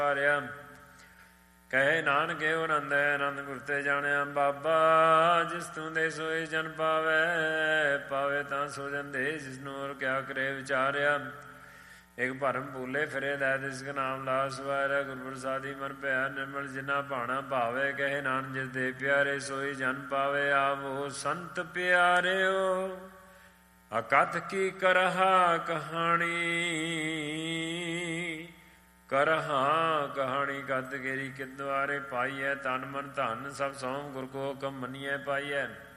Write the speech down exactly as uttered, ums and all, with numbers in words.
ਵਾਰਿਆ। ਕਹੇ ਨਾਨਕ ਇਹੋ ਆਨੰਦ ਹੈ, ਆਨੰਦ ਗੁਰ ਤੇ ਜਾਣਿਆ। ਬਾਬਾ ਜਿਸ ਤੂੰ ਦੇ ਸੋਈ ਜਨ ਪਾਵੈ, ਪਾਵੇ ਤਾਂ ਸੋ ਜਨ ਦੇ, ਜਿਸਨੂੰ ਹੋਰ ਕਿਆ ਕਰੇ ਵਿਚਾਰਿਆ। ਇੱਕ ਭਰਮ ਭੂਲੇ ਫਿਰੇ ਲੈ ਤਿਸ ਕਾ ਨਾਮ ਲਾ ਸਵਾਰਿਆ। ਗੁਰ ਪ੍ਰਸਾਦੀ ਮਨ ਭਇਆ ਨਿਰਮਲ ਜਿਨਾ ਭਾਣਾ ਭਾਵੇ। ਕਹੇ ਨਾਨਕ ਜਿਸ ਦੇ ਪਿਆਰੇ ਸੋਈ ਜਨ ਪਾਵੇ। ਆਵੋ ਸੰਤ ਪਿਆਰਿਓ ਅਕਥ ਕੀ ਕਰਹਾ ਕਹਾਣੀ, ਕਰਹਾ ਕਹਾਣੀ ਕਥ ਕੇਰੀ ਕਿਦਵਾਰੇ ਪਾਈਐ। ਤਨ ਮਨ ਧਨ ਸਭ ਸੋਮ ਗੁਰ ਕੋ ਹੁਕਮ ਮੰਨੀਐ ਪਾਈਐ।